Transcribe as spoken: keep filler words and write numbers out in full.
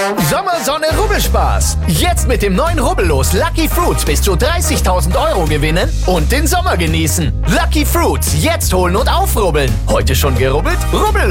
Sommer, Sonne, Rubbelspaß. Jetzt mit dem neuen Rubbellos Lucky Fruits bis zu dreißigtausend Euro gewinnen und den Sommer genießen. Lucky Fruits, jetzt holen und aufrubbeln. Heute schon gerubbelt? Rubbel!